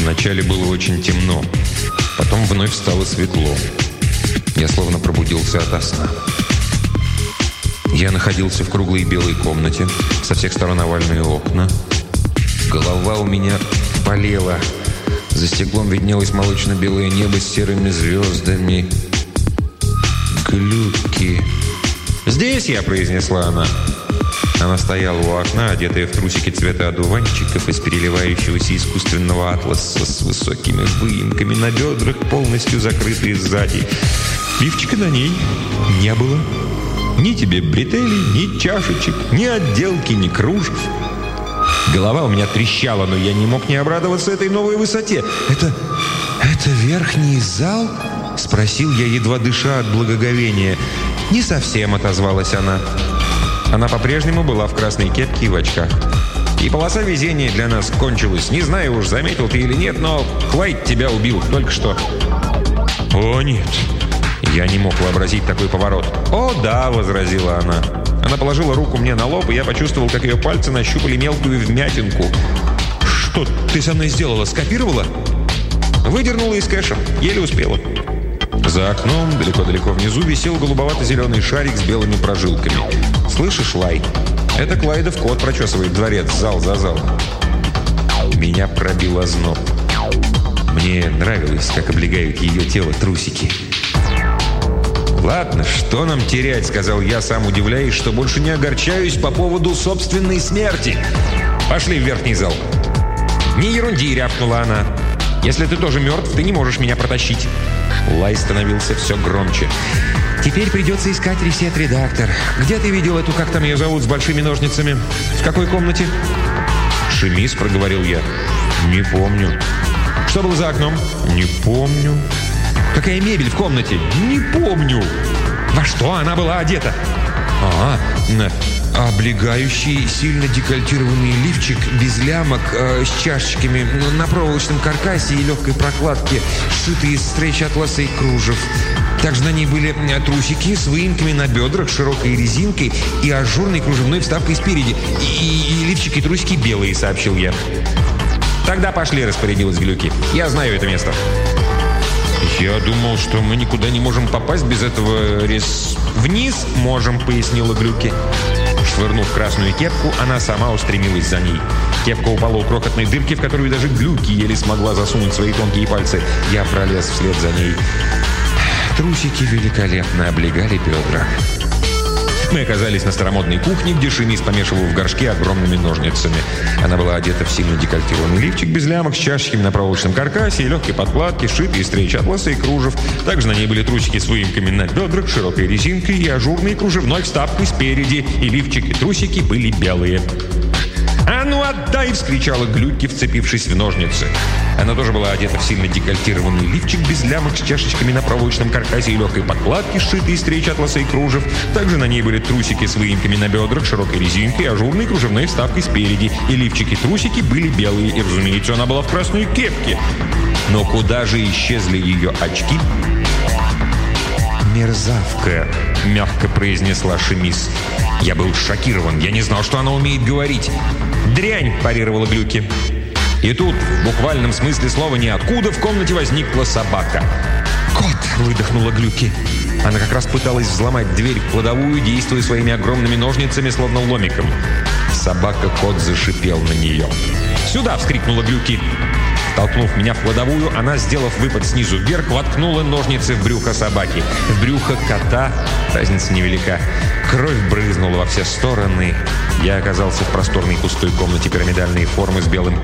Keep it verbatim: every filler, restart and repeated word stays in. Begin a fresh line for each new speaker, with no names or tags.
Вначале было очень темно, потом вновь стало светло. Я словно пробудился ото сна. Я находился в круглой белой комнате, со всех сторон овальные окна. Голова у меня болела. За стеклом виднелось молочно-белое небо с серыми звездами. «Глюки!» «Здесь я!» — произнесла она. Она стояла у окна, одетая в трусики цвета одуванчиков из переливающегося искусственного атласа с высокими выемками на бедрах, полностью закрытые сзади. Лифчика на ней не было. Ни тебе бретелей, ни чашечек, ни отделки, ни кружев. Голова у меня трещала, но я не мог не обрадоваться этой новой высоте. «Это... это верхний зал?» — спросил я, едва дыша от благоговения. «Не совсем», — отозвалась она. Она по-прежнему была в красной кепке и в очках. И полоса везения для нас кончилась. Не знаю уж, заметил ты или нет, но Клайд тебя убил только что. «О, нет!» Я не мог вообразить такой поворот. «О, да!» — возразила она. Она положила руку мне на лоб, и я почувствовал, как ее пальцы нащупали мелкую вмятинку. «Что ты со мной сделала? Скопировала?» «Выдернула из кэша. Еле успела». За окном, далеко-далеко внизу, висел голубовато-зеленый шарик с белыми прожилками. «Слышишь, Лай? Это Клайдов кот прочесывает дворец, зал за залом». Меня пробил озноб. Мне нравилось, как облегают ее тело трусики. «Ладно, что нам терять?» — сказал я, сам удивляясь, что больше не огорчаюсь по поводу собственной смерти. «Пошли в верхний зал». «Не ерунди!» — рявкнула она. «Если ты тоже мертв, ты не можешь меня протащить». Лай становился все громче. «Теперь придется искать ресет-редактор. Где ты видел эту, как там ее зовут, с большими ножницами? В какой комнате?» «Шемис», — проговорил я. «Не помню». «Что было за окном?» «Не помню». «Какая мебель в комнате?» «Не помню». «Во что она была одета?» «А, облегающий, сильно декольтированный лифчик без лямок, э, с чашечками, на проволочном каркасе и легкой прокладке, сшитые из стрейч-атласа и кружев. Также на ней были трусики с выемками на бедрах, широкой резинкой и ажурной кружевной вставкой спереди. И, и, и лифчики и трусики белые», — сообщил я. «Тогда пошли», — распорядилась Глюки. «Я знаю это место». «Я думал, что мы никуда не можем попасть без этого рез...» «Вниз можем», — пояснила Глюки. Швырнув красную кепку, она сама устремилась за ней. Кепка упала у крохотной дырки, в которую даже Глюки еле смогла засунуть свои тонкие пальцы. Я пролез вслед за ней. Трусики великолепно облегали бедра. Мы оказались на старомодной кухне, где Шемис помешивал в горшке огромными ножницами. Она была одета в сильно декольтированный лифчик без лямок, с чашечками на проволочном каркасе и легкой подкладки, сшитые из стрейч-атласа и кружев. Также на ней были трусики с выемками на бедрах, широкой резинкой и ажурной кружевной вставкой спереди. И лифчик, и трусики были белые. «А ну отдай!» — вскричала Глюки, вцепившись в ножницы. Она тоже была одета в сильно декольтированный лифчик без лямок с чашечками на проволочном каркасе и легкой подкладке, сшитые из стрейч-атласа и кружев. Также на ней были трусики с выемками на бедрах, широкой резинкой, ажурной кружевной вставкой спереди. И лифчики и трусики были белые, и, разумеется, она была в красной кепке. Но куда же исчезли ее очки? «Мерзавка», — мягко произнесла Шемис. Я был шокирован. Я не знал, что она умеет говорить. «Дрянь», — парировала Глюки. И тут, в буквальном смысле слова ниоткуда, в комнате возникла собака. «Кот!» — выдохнула Глюки. Она как раз пыталась взломать дверь в кладовую, действуя своими огромными ножницами, словно ломиком. Собака-кот зашипел на нее. «Сюда!» — вскрикнула Глюки. Толкнув меня в кладовую, она, сделав выпад снизу вверх, воткнула ножницы в брюхо собаки. В брюхо кота разница невелика. Кровь брызнула во все стороны. Я оказался в просторной пустой комнате пирамидальной формы с белым